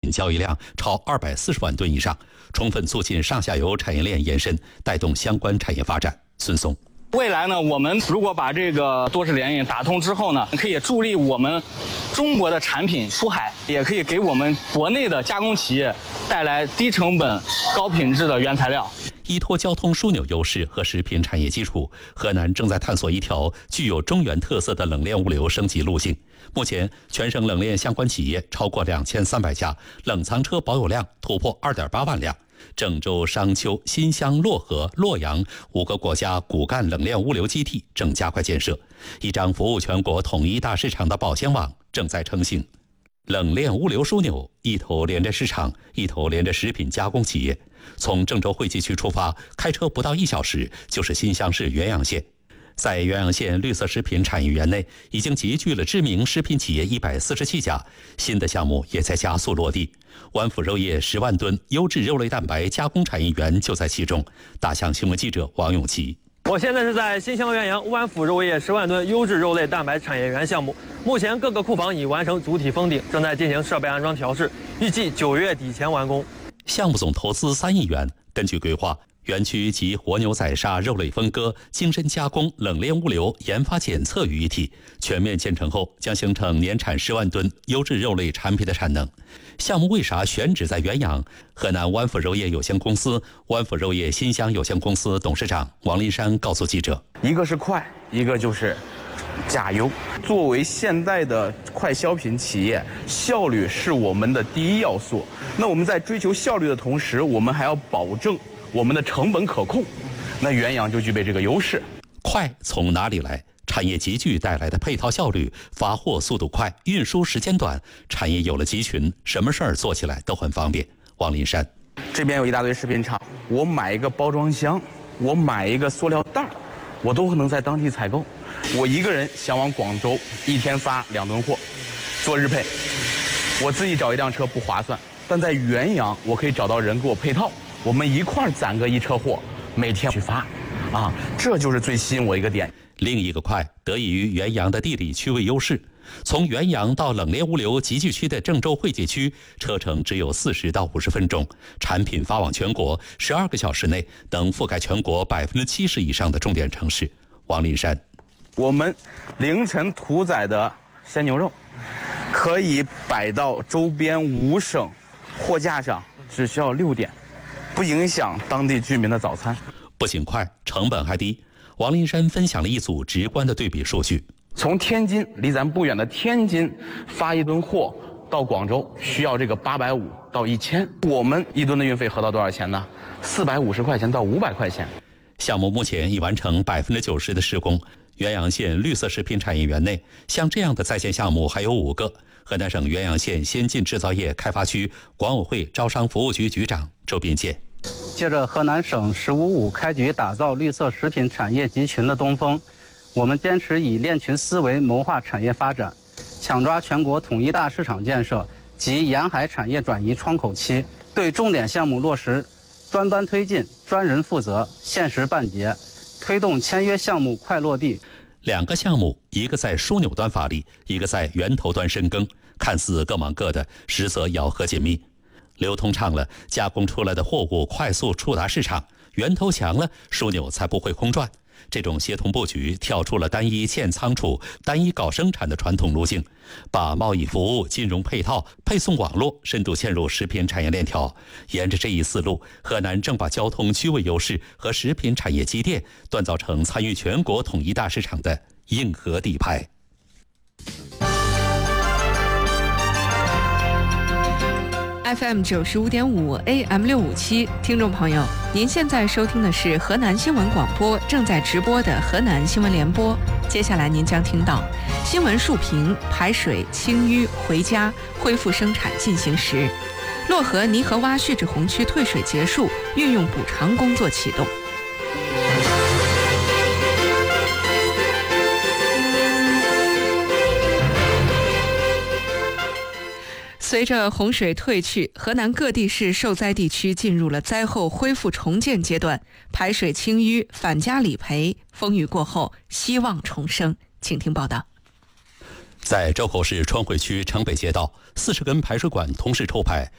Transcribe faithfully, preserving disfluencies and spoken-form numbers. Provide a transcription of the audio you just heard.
品交易量超二百四十万吨以上，充分促进上下游产业链延伸，带动相关产业发展。孙松。 未来呢，我们如果把这个多式联运打通之后呢，可以助力我们中国的产品出海，也可以给我们国内的加工企业带来低成本、高品质的原材料。 依托交通枢纽优势和食品产业基础，河南正在探索一条具有中原特色的冷链物流升级路径。目前，全省冷链相关企业超过两千三百家，冷藏车保有量突破二点八万辆。郑州、商丘、新乡、漯河、洛阳五个国家骨干冷链物流基地正加快建设，一张服务全国统一大市场的保鲜网正在成型。冷链物流枢纽一头连着市场，一头连着食品加工企业。从郑州汇集区出发，开车不到一小时就是新乡市原阳县。在原阳县绿色食品产业园内，已经集聚了知名食品企业一百四十七家，新的项目也在加速落地。湾府肉业十万吨优质肉类蛋白加工产业园就在其中。大象新闻记者王永琪。 我现在是在新乡原阳湾府肉业十万吨优质肉类蛋白产业园项目，目前各个库房已完成主体封顶，正在进行设备安装调试，预计九月底前完工。 项目总投资三亿元，根据规划，园区集活牛宰杀、肉类分割、精深加工、冷链物流、研发检测于一体，全面建成后将形成年产十万吨优质肉类产品的产能。项目为啥选址在原阳？河南湾府肉业有限公司、湾府肉业新乡有限公司董事长王林山告诉记者： 一个是快，一个就是加油。作为现代的快消品企业，效率是我们的第一要素。那我们在追求效率的同时，我们还要保证我们的成本可控。那原阳就具备这个优势。 快从哪里来？产业集聚带来的配套效率，发货速度快，运输时间短，产业有了集群，什么事儿做起来都很方便。王林山， 这边有一大堆食品厂，我买一个包装箱，我买一个塑料袋，我都能在当地采购。我一个人想往广州，一天发两吨货，做日配，我自己找一辆车不划算，但在原阳我可以找到人给我配套，我们一块攒个一车货，每天去发，啊，这就是最吸引我一个点。 另一个快得益于原阳的地理区位优势，从原阳到冷链物流集聚区的郑州汇集区，车程只有四十到五十分钟，产品发往全国，十二个小时内能覆盖全国百分之七十以上的重点城市。王林山， 我们凌晨屠宰的鲜牛肉，可以摆到周边五省货架上，只需要六点，不影响当地居民的早餐。 不仅快，成本还低。王林山分享了一组直观的对比数据： 从天津离咱不远的天津发一吨货到广州，需要这个八百五到一千，我们一吨的运费合到多少钱呢？四百五十块钱到五百块钱。 项目目前已完成百分之九十的施工。原阳县绿色食品产业园内，像这样的在线项目还有五个。河南省原阳县先进制造业开发区管委会招商服务局局长周斌健。 借着河南省“十五五”开局打造绿色食品产业集群的东风，我们坚持以链群思维谋划产业发展，抢抓全国统一大市场建设及沿海产业转移窗口期，对重点项目落实专班推进、专人负责、限时办结，推动签约项目快落地。 两个项目，一个在枢纽端发力，一个在源头端深耕，看似各忙各的，实则咬合紧密。流通畅了，加工出来的货物快速触达市场；源头强了，枢纽才不会空转。这种协同布局跳出了单一建仓储、单一搞生产的传统路径，把贸易服务、金融配套、配送网络深度嵌入食品产业链条。沿着这一思路，河南正把交通区位优势和食品产业积淀锻造成参与全国统一大市场的硬核底牌。 F M 九十五点五 A M 六五七，听众朋友，您现在收听的是河南新闻广播正在直播的河南新闻联播。接下来您将听到新闻述评：排水清淤回家，恢复生产进行时；漯河泥河洼蓄滞洪区退水结束，运用补偿工作启动。随着洪水退去，河南各地市受灾地区进入了灾后恢复重建阶段，排水清淤，返家理赔，风雨过后，希望重生。请听报道。 在周口市川汇区城北街道，四十根排水管同时抽排，